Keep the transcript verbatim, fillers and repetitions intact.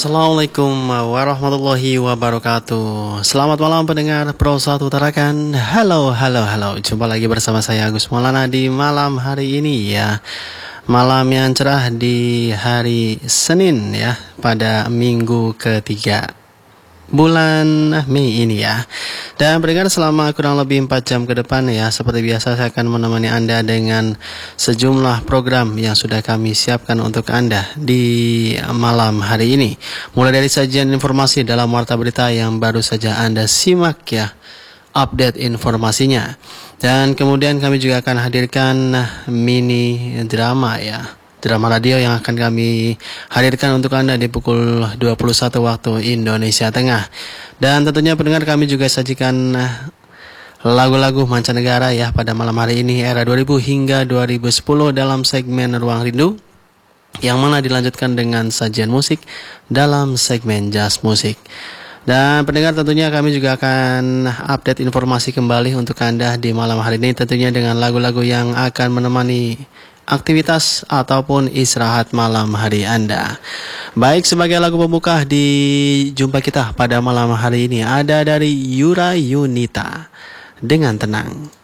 Assalamualaikum warahmatullahi wabarakatuh. Selamat malam pendengar Pro satu Tarakan. Halo, halo, halo. Jumpa lagi bersama saya Agus Maulana di malam hari ini ya. Malam yang cerah di hari Senin ya, pada minggu ketiga bulan Mei ini ya. Dan pendengar, selama kurang lebih empat jam ke depan ya, seperti biasa saya akan menemani Anda dengan sejumlah program yang sudah kami siapkan untuk Anda di malam hari ini. Mulai dari sajian informasi dalam Warta Berita yang baru saja Anda simak ya, update informasinya. Dan kemudian kami juga akan hadirkan mini drama ya, drama radio yang akan kami hadirkan untuk Anda di pukul dua puluh satu waktu Indonesia Tengah. Dan tentunya pendengar, kami juga sajikan lagu-lagu mancanegara ya pada malam hari ini, era dua ribu hingga dua ribu sepuluh dalam segmen Ruang Rindu, yang mana dilanjutkan dengan sajian musik dalam segmen Jazz Musik. Dan pendengar, tentunya kami juga akan update informasi kembali untuk Anda di malam hari ini, tentunya dengan lagu-lagu yang akan menemani aktivitas ataupun istirahat malam hari Anda. Baik, sebagai lagu pembuka di jumpa kita pada malam hari ini ada dari Yura Yunita dengan Tenang.